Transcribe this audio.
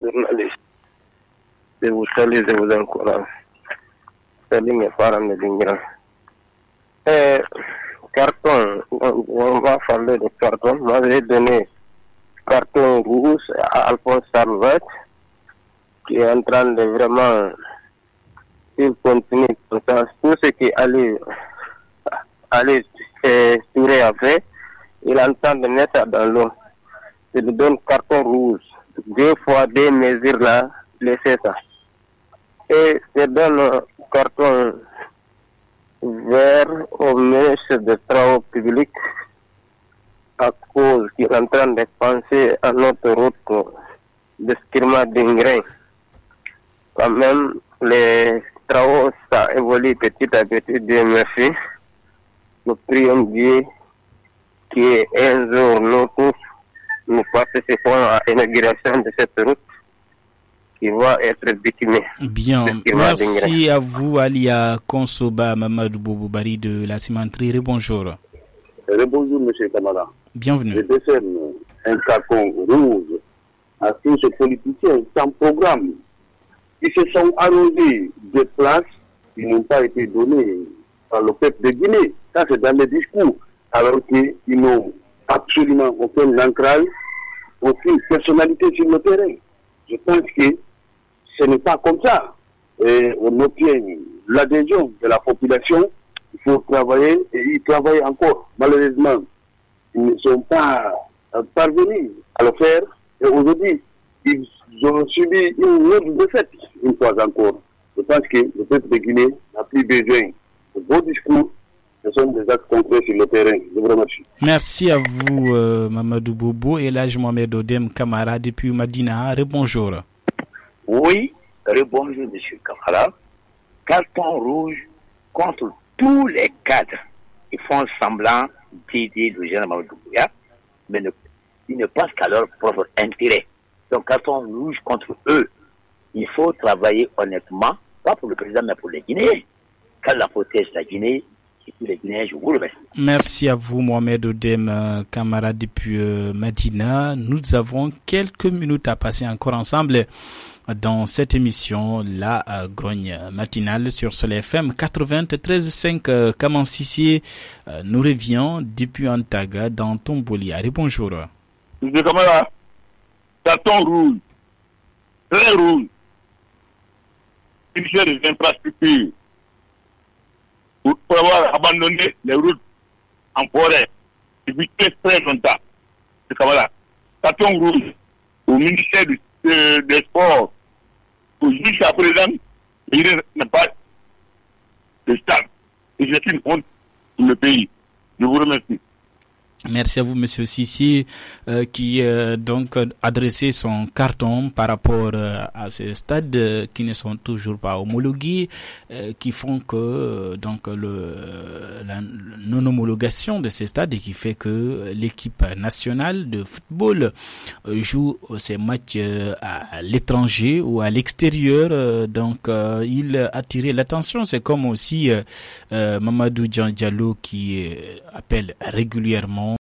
journalistes. Je vous salue, je vous encourage. Salut mes parents de l'Ingra. Carton, on va parler de carton. Moi, j'ai donné carton rouge à Alphonse Salvat, qui est en train de vraiment, il continue comme ça. Tout ce qui allait tirer après, il est en train de mettre ça dans l'eau. Je lui donne carton rouge. 2 fois 2 mesures là, laissez ça. Et je donne carton vert au ministre des Travaux publics à cause qu'il est en train de penser à notre route de Skirma d'Ingrain. Quand même, les travaux, ça évolue petit à petit, Dieu merci. Nous prions Dieu qui un jour nous tous, nous participons à l'inauguration de cette route qui va être bitumée. Bien, merci à vous, Alia Konsoba Mamadou Boboubari de la cimenterie. Bonjour. Bonjour, M. Kamala. Bienvenue. Je décerne un carton rouge à tous ces politiciens sans programme qui se sont arrosés de places qui n'ont pas été données par le peuple de Guinée. Ça, c'est dans les discours, alors qu'ils n'ont absolument aucun ancrage, aucune personnalité sur le terrain. Je pense que ce n'est pas comme ça. Et on obtient l'adhésion de la population. Il faut travailler et y travailler encore. Malheureusement, ils ne sont pas parvenus à le faire. Et aujourd'hui, ils ont subi une autre défaite, une fois encore. Je pense que le peuple de Guinée n'a plus besoin de vos discours. Ce sont des actes concrets sur le terrain. Je vous remercie. Merci à vous, Mamadou Bobo. Et là, Mohamed Odem Kamara depuis Madina. Rebonjour. Oui, rebonjour, M. Kamara. Carton rouge contre tous les cadres. Ils font semblant d'aider le général Mamadou Bouya, mais ils ne pensent qu'à leur propre intérêt. Donc, carton rouge contre eux. Il faut travailler honnêtement, pas pour le président, mais pour les Guinéens. Quand la protège la Guinée, et tous les Guinéens, je vous remercie. Merci à vous, Mohamed Odem Kamara depuis Madina. Nous avons quelques minutes à passer encore ensemble dans cette émission, la grogne matinale sur Soleil FM 93.5 Kamansissi. Nous revions depuis Antaga dans Tomboli. Allez, bonjour. Monsieur Kamara, carton rouge, très rouge, ministère des infrastructures, pour avoir abandonné les routes en forêt depuis très longtemps. Monsieur Kamara, carton rouge au ministère des Sports. Jusqu'à présent, il n'a pas de stade. Et c'est une honte pour le pays. Je vous remercie. Merci à vous, Monsieur Sissi, qui donc adressé son carton par rapport à ces stades qui ne sont toujours pas homologués, qui font que donc la non-homologation de ces stades et qui fait que l'équipe nationale de football joue ses matchs à l'étranger ou à l'extérieur. Donc, il a attiré l'attention. C'est comme aussi Mamadou Diallo qui appelle régulièrement